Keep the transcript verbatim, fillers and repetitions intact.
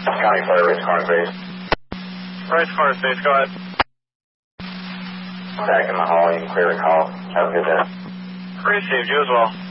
County Fire, race car base. Race car base, go ahead. Back in the hall, you can clear the call. Have a good day. Received, you as well.